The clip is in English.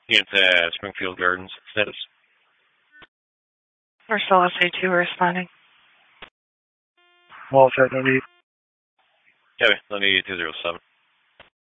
Unit Springfield Gardens, status. Marcellus A2 responding. Well, set, no need. Okay, 207.